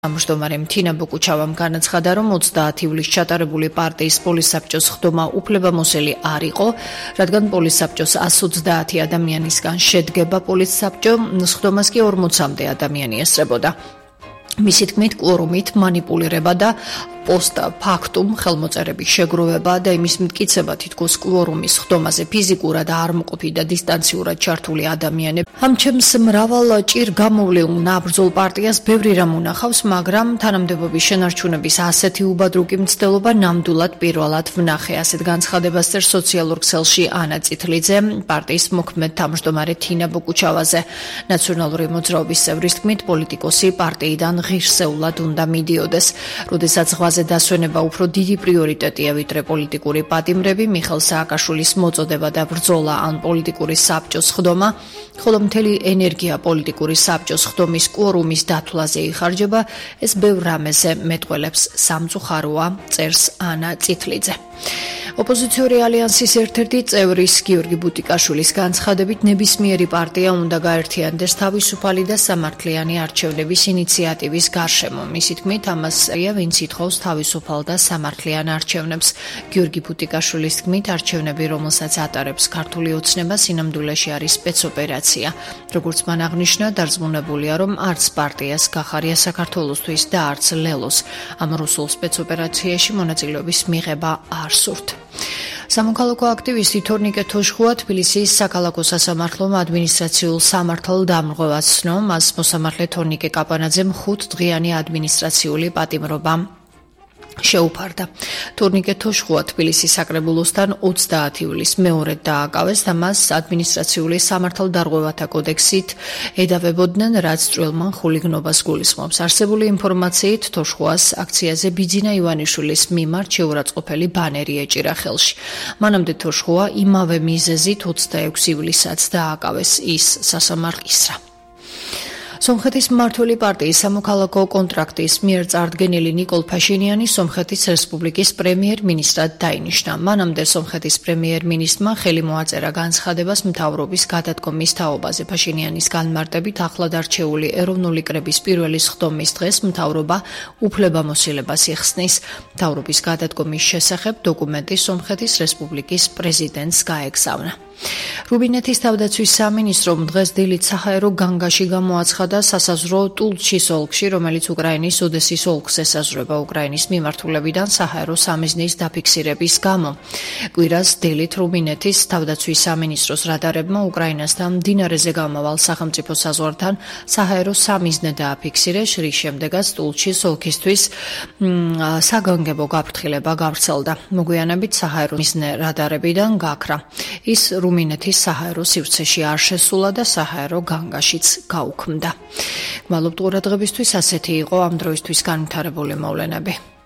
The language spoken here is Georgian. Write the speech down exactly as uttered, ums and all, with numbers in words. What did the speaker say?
Ამჟდომარე მთინა ბოკუჩავამ განაცხადა, რომ ოცდაათი ივლისს ჩატარებული პარტიის პოლისსაბჭოს ხდომა უფლებამოსილი არ იყო, რადგან პოლისსაბჭოს ას ოცდაათი ადამიანისგან შედგება პოლისსაბჭო, ხდომას კი ორმოცამდე ადამიანი ესწრებოდა. მისი თქმით, კვორუმით მანიპულირება და პოსტ ფაქტუმ ხელმოწერების შეგროვება და იმის მტკიცება თითქოს კვორუმის ხდომაზე ფიზიკურად არ მოყოფი და დისტანციურად ჩართული ადამიანები. ამჩემს მრავალ ჭირ გამოვლეულ ნაბრძოლ პარტიას ბევრი რამ უნახავს, მაგრამ თანამდებობის შენარჩუნების ასეთი უბადრუკი მცდელობა ნამდვილად პირველად ვნახე, ასეთ განცხადებას წერს სოციალურ ქსელში ანა წითლიძე პარტიის მოქმედ თავმჯდომარე თინა ბოკუჩავაზე. ნაციონალური მოძრაობის წევრის თქმით, პოლიტიკოსი პარტიიდან ღირსეულად უნდა მიდიოდეს, როდესაც ზღვაზე დასვენება უფრო დიდი პრიორიტეტია ვიდრე პოლიტიკური პატიმრები, მიხეილ სააკაშვილის მოწოდება და ბრძოლა ან პოლიტიკური საბჭოს ხდომა, ხოლო მთელი ენერგია პოლიტიკური საბჭოს ხდომის კვორუმის დათვლაზე იხარჯება, ეს ბევრ რამეზე მეტყველებს სამწუხაროა, წერს ანა წითლიძე. ოპოზიციური ალიანსის ერთ-ერთი წევრის გიორგი ბუტიკაშვილის განცხადებით, ნებისმიერი პარტია უნდა გაერთიანდეს თავისუფალი და სამართლიანი არჩევნების ინიციატივის გარშემო. მისი თქმით, ამასია, ვინც ითხოვს თავისუფალ და სამართლიან არჩევნებს. გიორგი ბუტიკაშვილის თქმით, არჩევნები, რომელსაც ატარებს ქართული ოცნება, სინამდვილეში არის სპეცოპერაცია. როგორც მან აღნიშნა, დარწმუნებულია, რომ არც პარტიას გახარია საქართველოსთვის და არც ლელოს ამ რუსულ სპეცოპერაციაში მონაწილეობის მიღება არ სურთ. სამოქალაქო აქტივისტი თორნიკე თოშხუა თბილისის საქალაქო სასამართლომ ადმინისტრაციულ სამართალ დამრღვევას ცნო, მას მოსამართლე თორნიკე კაპანაძემ ხუთდღიანი ადმინისტრაციული პატიმრობა შეუფარდა. თორნიკე თოშხუა თბილისის საკრებულოსთან ოცდაათი ივლისს მეორედ დააკავეს და მას ადმინისტრაციული სამართალდარღვევათა კოდექსით ედავებოდნენ, რაც წვრილმან ხულიგნობას გულისხმობს. არსებული ინფორმაციით, თოშხუას აქციაზე ბიძინა ივანიშვილის მიმართ შეურაცხყოფელი ბანერი ეჭირა ხელში. მანამდე თოშხუა იმავე მიზეზით ოცდაექვსი ივლისსაც დააკავეს, ის სასამართლისრა. სომხეთის მმართველი პარტიის სამოქალაქო კონტრაქტის მიერ წარდგენილი ნიკოლ ფაშინიანი სომხეთის რესპუბლიკის პრემიერ-მინისტრად დაინიშნა. მანამდე სომხეთის პრემიერ-მინისტრმა ხელი მოაწერა განცხადებას მთავრობის გადადგომის თაობაზე. ფაშინიანის განმარტებით, ახლად არჩეული ეროვნული კრების პირველი სხდომის დღეს მთავრობა უფლებამოსილებას იხსნის. მთავრობის გადადგომის შესახებ დოკუმენტი სომხეთის რესპუბლიკის პრეზიდენტს გაეგზავნა. რუბინეთის თავდაცვის სამინისტრომ დღეს დილით საჰაერო განგაში გამოაცხადა სასაზღვრო ტულჩის ოლქში, რომელიც უკრაინის ოდესის ოლქს ესაზღვრება. უკრაინის მიმართულებიდან საჰაერო სამიზნის დაფიქსირების გამო კვირას დილით რუბინეთის თავდაცვის სამინისტროს რადარებმა უკრაინასთან მდინარეზე გამავალ სახელმწიფო საზღვართან საჰაერო სამიზნე დააფიქსირეს, რის შემდეგაც ტულჩის ოლქისთვის საგანგებო გაფრთხილება გავრცელდა. მოგვიანებით საჰაერო მიზნე რადარებიდან გაქრა. ის რუმინეთის საჰაერო სივრცეში არ შესულა და საჰაერო განგაშიც გაუქმდა. გმადლობთ ყურადღებისთვის, ასეთი იყო ამ დროისთვის განვითარებული მოვლენები.